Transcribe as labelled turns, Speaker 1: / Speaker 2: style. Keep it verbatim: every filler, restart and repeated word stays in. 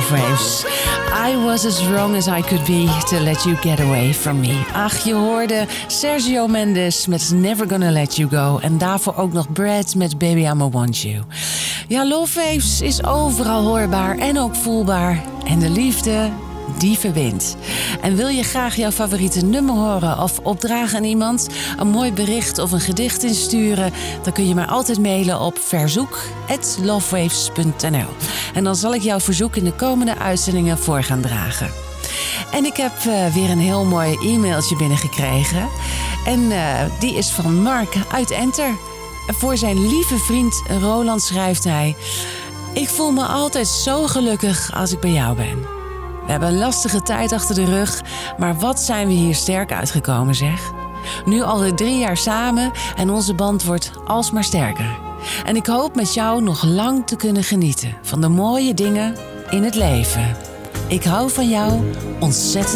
Speaker 1: Love Waves. I was as wrong as I could be to let you get away from me. Ach, je hoorde Sergio Mendes met Never Gonna Let You Go. En daarvoor ook nog Brad met Baby I'ma Want You. Ja, Love Waves is overal hoorbaar en ook voelbaar. En de liefde, die verbindt. En wil je graag jouw favoriete nummer horen of opdragen aan iemand, een mooi bericht of een gedicht insturen, dan kun je mij altijd mailen op verzoek at lovewaves punt n l. En dan zal ik jouw verzoek in de komende uitzendingen voor gaan dragen. En ik heb uh, weer een heel mooi e-mailtje binnengekregen. En uh, die is van Mark uit Enter. Voor zijn lieve vriend Roland schrijft hij: ik voel me altijd zo gelukkig als ik bij jou ben. We hebben een lastige tijd achter de rug, maar wat zijn we hier sterk uitgekomen, zeg. Nu alweer drie jaar samen en onze band wordt alsmaar sterker. En ik hoop met jou nog lang te kunnen genieten van de mooie dingen in het leven. Ik hou van jou ontzettend